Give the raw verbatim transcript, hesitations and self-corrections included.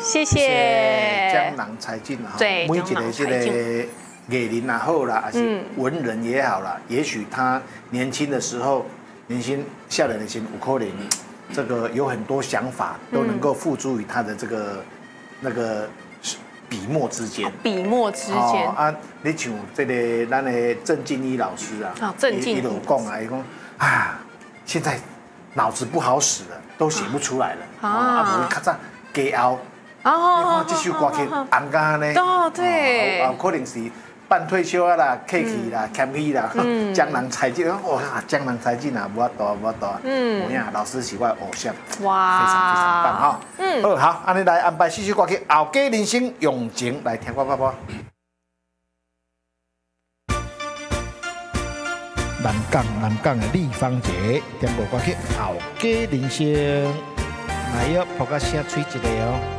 谢谢。 江郎才尽啊， 对， 每一个这个艺人也好啦，还是文人也好啦，也许他年轻的时候，年轻下来的时候，有可能这个有很多想法，都能够付诸于他的这个那个笔墨之间。 笔墨之间啊，你像这个咱的郑敬一老师啊， 啊，郑敬一有讲啊，伊讲啊，现在脑子不好使了，都写不出来了。啊，无较早加熬。哦，你看这首歌曲红咖呢？ 哦，对。 有可能是半退休啊啦，客气啦，谦虚啦，江郎才尽。哇，江郎才尽啊，无法度，无法度。嗯，有影，老师是我的偶像。哇，非常非常棒哈。嗯，好，好，安尼来安排四首歌曲，后家人生用情来听我爸爸。南港南港的李芳杰点播歌曲《后家人生》，来哟，播个声吹一个哦。